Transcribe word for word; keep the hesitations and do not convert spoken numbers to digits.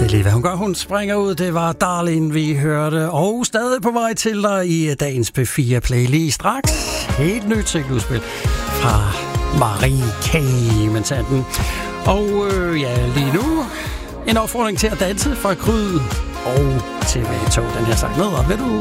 Det er lige, hvad hun gør. Hun springer ud. Det var Darlene, vi hørte. Og stadig på vej til dig i dagens P fire Play. Lige straks helt nyt singeludspil fra Marie K. Mentanten. Og øh, ja, lige nu en opfordring til at danse fra Kryd og T V to. Den her sang med, og vil du